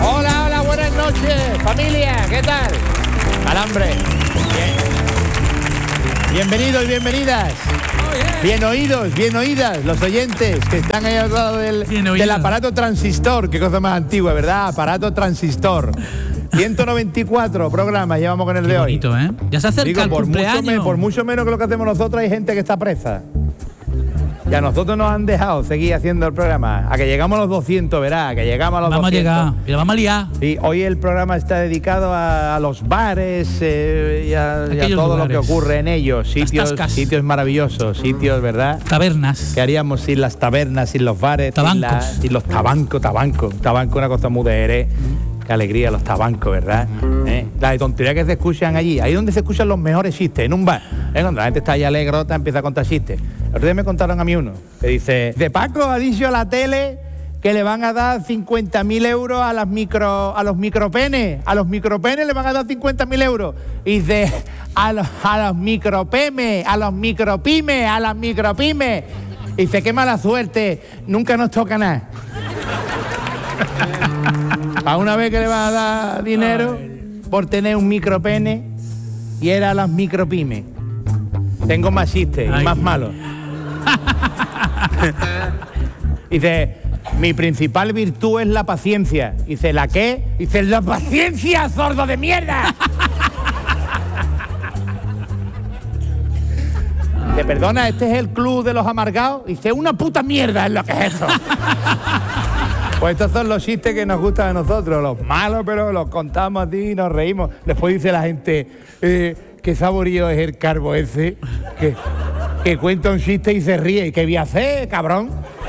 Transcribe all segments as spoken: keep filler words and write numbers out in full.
Hola, hola, buenas noches, familia, ¿qué tal? Alambre. Bien. Bienvenidos y bienvenidas. Oh, yeah. Bien oídos, bien oídas, los oyentes que están ahí al lado del, del aparato transistor. Qué cosa más antigua, ¿verdad? Aparato transistor. ciento noventa y cuatro programas llevamos con el Qué de bonito, hoy. ¿eh? Ya se acerca Digo, el por cumpleaños. Mucho me, por mucho menos que lo que hacemos nosotros hay gente que está presa. Y a nosotros nos han dejado seguir haciendo el programa. A que llegamos a los doscientos, verá, a que llegamos a los vamos doscientos. Vamos a llegar, y la vamos a liar. Y hoy el programa está dedicado a, a los bares eh, y a, y a todo lugares. Lo que ocurre en ellos. Sitios, sitios maravillosos, sitios, ¿verdad? Tabernas. ¿Qué haríamos sin las tabernas, sin los bares? Tabancos. Sin, la, sin los tabancos, tabancos. Tabanco es una cosa muy de Jerez. Qué alegría los tabancos, ¿verdad? ¿Eh? La de tontería que se escuchan allí. Ahí es donde se escuchan los mejores chistes, en un bar. ¿Eh? Cuando la gente está allá alegrota, empieza a contar chistes. El otro día me contaron a mí uno, que dice, de Paco ha dicho a la tele que le van a dar cincuenta mil euros a las micro, a los micropenes. A los micropenes le van a dar cincuenta mil euros. Y dice, a los, a los micropemes, a los micropymes, a las micropymes. Y dice, qué mala suerte, nunca nos toca nada. A una vez que le vas a dar dinero por tener un micropene y era a las micropymes. Tengo más chistes y más malos. Dice, mi principal virtud es la paciencia. Dice, ¿la qué? Dice, la paciencia, sordo de mierda. Dice, perdona, ¿este es el club de los amargados? Dice, una puta mierda es lo que es eso. Pues estos son los chistes que nos gustan a nosotros, los malos, pero los contamos así y nos reímos. Después dice la gente, eh, qué saborío es el carbo ese, que, que cuenta un chiste y se ríe. ¿Y qué voy a hacer, cabrón?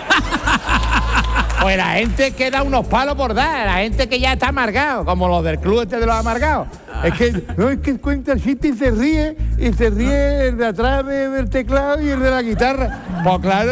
Pues la gente que da unos palos por dar, la gente que ya está amargado, como los del club este de los amargados. Es que, no, es que cuenta el chiste y se ríe, y se ríe el de atrás de, del teclado y el de la guitarra. Pues claro.